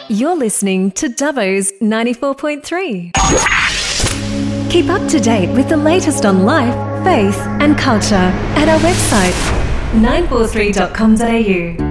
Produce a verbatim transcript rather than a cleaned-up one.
You're listening to Dubbo's ninety-four point three. Keep up to date with the latest on life, faith and culture at our website nine four three dot com dot a u.